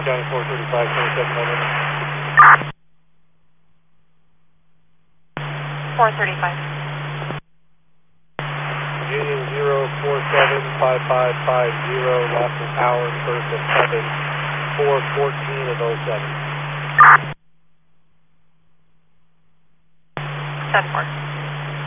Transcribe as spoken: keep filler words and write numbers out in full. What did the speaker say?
County four thirty-five, twenty-seven hundred. four thirty-five. Union zero four seven five five five zero, lost an hour, first of seven, four fourteen and oh seven. seven four.